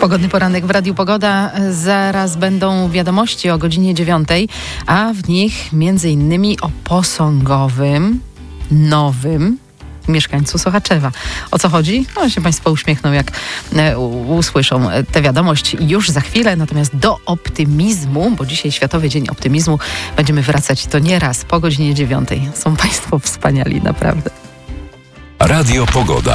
Pogodny poranek w Radiu Pogoda. Zaraz będą wiadomości o godzinie 9, a w nich m.in. o posągowym, nowym mieszkańcu Sochaczewa. O co chodzi? No się Państwo uśmiechną, jak usłyszą tę wiadomość już za chwilę. Natomiast do optymizmu, bo dzisiaj Światowy Dzień Optymizmu, będziemy wracać to nieraz po godzinie 9. Są Państwo wspaniali, naprawdę. Radio Pogoda.